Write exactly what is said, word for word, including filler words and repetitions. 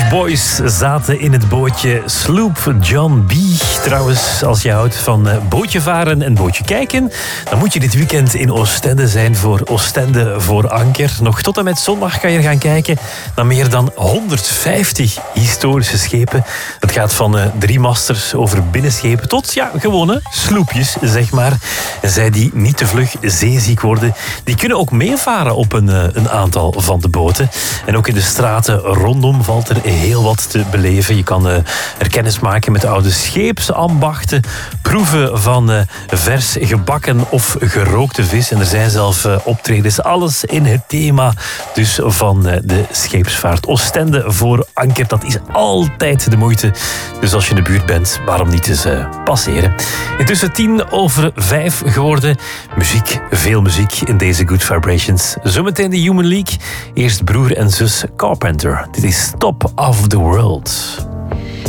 Boys zaten in het bootje Sloop John B. Trouwens, als je houdt van bootje varen en bootje kijken, dan moet je dit weekend in Oostende zijn voor Oostende voor Anker. Nog tot en met zondag kan je gaan kijken naar meer dan honderdvijftig historische schepen. Het gaat van uh, driemasters over binnenschepen tot ja, gewone sloepjes, zeg maar. En zij die niet te vlug zeeziek worden, die kunnen ook meevaren op een, uh, een aantal van de boten. En ook in de straten rondom valt er heel wat te beleven. Je kan uh, er kennis maken met oude scheepsambachten, proeven van uh, vers gebakken of gerookte vis. En er zijn zelf uh, optredens. Alles in het thema dus van uh, de scheepsvaart. Oostende voor Anker, dat is altijd de moeite. Dus als je in de buurt bent, waarom niet eens uh, passeren. Intussen tien over vijf geworden. Muziek, veel muziek in deze Good Vibrations. Zometeen de Human League. Eerst broer en zus Carpenter. Dit is Top of the World.